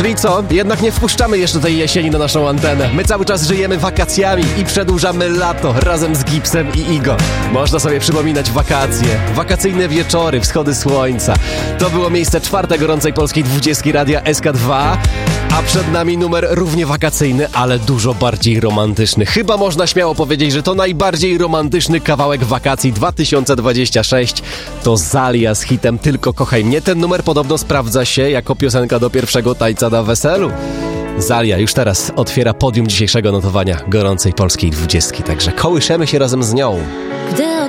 Czyli co? Jednak nie wpuszczamy jeszcze tej jesieni na naszą antenę. My cały czas żyjemy wakacjami i przedłużamy lato razem z Gipsem i Igo. Można sobie przypominać wakacje, wakacyjne wieczory, wschody słońca. To było miejsce 4. gorącej polskiej 20 radia SK2, a przed nami numer równie wakacyjny, ale dużo bardziej romantyczny. Chyba można śmiało powiedzieć, że to najbardziej romantyczny kawałek wakacji 2026. To Zalia z hitem Tylko kochaj mnie. Ten numer podobno sprawdza się jako piosenka do pierwszego tańca na weselu. Zalia już teraz otwiera podium dzisiejszego notowania gorącej polskiej 20, także kołyszemy się razem z nią. Gdy